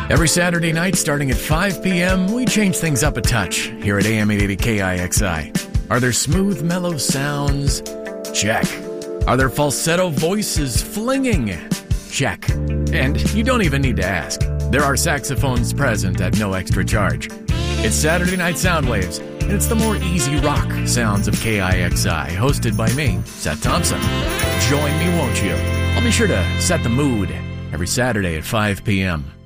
Every Saturday night starting at 5 p.m., we change things up a touch here at AM 880 KIXI. Are there smooth, mellow sounds? Check. Are there falsetto voices flinging? Check. And you don't even need to ask. There are saxophones present at no extra charge. It's Saturday Night Soundwaves, and it's the more easy rock sounds of KIXI, hosted by me, Seth Thompson. Join me, won't you? I'll be sure to set the mood every Saturday at 5 p.m.